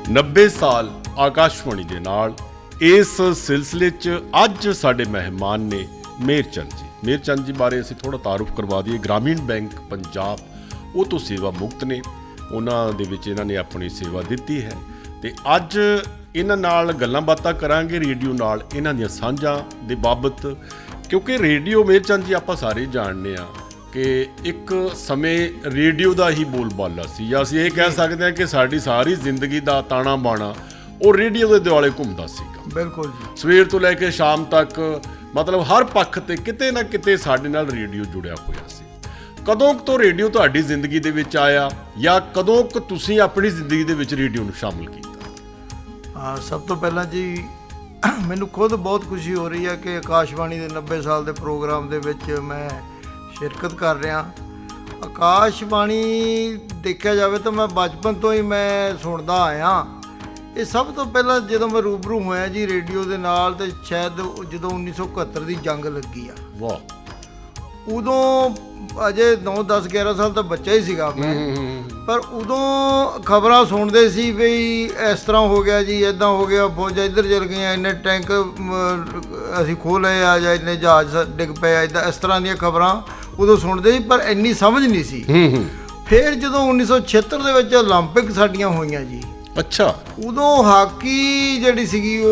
90 ਸਾਲ ਆਕਾਸ਼ਵਾਣੀ ਦੇ ਨਾਲ ਇਸ ਸਿਲਸਿਲੇ 'ਚ ਅੱਜ ਸਾਡੇ ਮਹਿਮਾਨ ਨੇ ਮੇਹਰ ਚੰਦ ਜੀ ਬਾਰੇ ਅਸੀਂ ਥੋੜ੍ਹਾ ਤਾਰੁਫ ਕਰਵਾ ਦਈਏ। ਗ੍ਰਾਮੀਣ ਬੈਂਕ ਪੰਜਾਬ ਉਹ ਤੋਂ ਸੇਵਾ ਮੁਕਤ ਨੇ, ਉਹਨਾਂ ਦੇ ਵਿੱਚ ਇਹਨਾਂ ਨੇ ਆਪਣੀ ਸੇਵਾ ਦਿੱਤੀ ਹੈ ਅਤੇ ਅੱਜ ਇਹਨਾਂ ਨਾਲ ਗੱਲਾਂ ਬਾਤਾਂ ਕਰਾਂਗੇ ਰੇਡੀਓ ਨਾਲ ਇਹਨਾਂ ਦੀਆਂ ਸਾਂਝਾਂ ਦੇ ਬਾਬਤ, ਕਿਉਂਕਿ ਰੇਡੀਓ ਮੇਹਰ ਚੰਦ ਜੀ ਆਪਾਂ ਸਾਰੇ ਜਾਣਦੇ ਹਾਂ ਕਿ ਇੱਕ ਸਮੇਂ ਰੇਡੀਓ ਦਾ ਹੀ ਬੋਲਬਾਲਾ ਸੀ, ਜਾਂ ਅਸੀਂ ਇਹ ਕਹਿ ਸਕਦੇ ਹਾਂ ਕਿ ਸਾਡੀ ਸਾਰੀ ਜ਼ਿੰਦਗੀ ਦਾ ਤਾਣਾ ਬਾਣਾ ਉਹ ਰੇਡੀਓ ਦੇ ਦੁਆਲੇ ਘੁੰਮਦਾ ਸੀਗਾ। ਬਿਲਕੁਲ ਜੀ, ਸਵੇਰ ਤੋਂ ਲੈ ਕੇ ਸ਼ਾਮ ਤੱਕ, ਮਤਲਬ ਹਰ ਪੱਖ 'ਤੇ ਕਿਤੇ ਨਾ ਕਿਤੇ ਸਾਡੇ ਨਾਲ ਰੇਡੀਓ ਜੁੜਿਆ ਹੋਇਆ ਸੀ। ਕਦੋਂ ਤੋਂ ਰੇਡੀਓ ਤੁਹਾਡੀ ਜ਼ਿੰਦਗੀ ਦੇ ਵਿੱਚ ਆਇਆ, ਜਾਂ ਕਦੋਂ ਕੁ ਤੁਸੀਂ ਆਪਣੀ ਜ਼ਿੰਦਗੀ ਦੇ ਵਿੱਚ ਰੇਡੀਓ ਨੂੰ ਸ਼ਾਮਲ ਕੀਤਾ? ਸਭ ਤੋਂ ਪਹਿਲਾਂ ਜੀ ਮੈਨੂੰ ਖੁਦ ਬਹੁਤ ਖੁਸ਼ੀ ਹੋ ਰਹੀ ਹੈ ਕਿ ਆਕਾਸ਼ਵਾਣੀ ਦੇ 90 ਸਾਲ ਦੇ ਪ੍ਰੋਗਰਾਮ ਦੇ ਵਿੱਚ ਮੈਂ ਸ਼ਿਰਕਤ ਕਰ ਰਿਹਾ। ਆਕਾਸ਼ਵਾਣੀ ਦੇਖਿਆ ਜਾਵੇ ਤਾਂ ਮੈਂ ਬਚਪਨ ਤੋਂ ਹੀ ਮੈਂ ਸੁਣਦਾ ਆਇਆ। ਇਹ ਸਭ ਤੋਂ ਪਹਿਲਾਂ ਜਦੋਂ ਮੈਂ ਰੂਬਰੂ ਹੋਇਆ ਜੀ ਰੇਡੀਓ ਦੇ ਨਾਲ, ਅਤੇ ਸ਼ਾਇਦ ਜਦੋਂ 1971 ਦੀ ਜੰਗ ਲੱਗੀ ਆ, ਵਾਹ, ਉਦੋਂ ਅਜੇ 9-10 11 ਸਾਲ ਤਾਂ ਬੱਚਾ ਹੀ ਸੀਗਾ ਮੈਂ, ਪਰ ਉਦੋਂ ਖਬਰਾਂ ਸੁਣਦੇ ਸੀ ਵੀ ਇਸ ਤਰ੍ਹਾਂ ਹੋ ਗਿਆ ਜੀ, ਇੱਦਾਂ ਹੋ ਗਿਆ, ਫੌਜਾਂ ਇੱਧਰ ਚਲ ਗਈਆਂ, ਇੰਨੇ ਟੈਂਕ ਅਸੀਂ ਖੋਹ ਲਏ ਆ, ਜਾਂ ਇੰਨੇ ਜਹਾਜ਼ ਡਿੱਗ ਪਏ ਆ, ਇੱਦਾਂ ਇਸ ਤਰ੍ਹਾਂ ਦੀਆਂ ਖਬਰਾਂ ਉਦੋਂ ਸੁਣਦੇ ਸੀ, ਪਰ ਇੰਨੀ ਸਮਝ ਨਹੀਂ ਸੀ। ਫਿਰ ਜਦੋਂ 1976 ਦੇ ਵਿੱਚ ਓਲੰਪਿਕ ਸਾਡੀਆਂ ਹੋਈਆਂ ਜੀ, ਅੱਛਾ, ਉਦੋਂ ਹਾਕੀ ਜਿਹੜੀ ਸੀਗੀ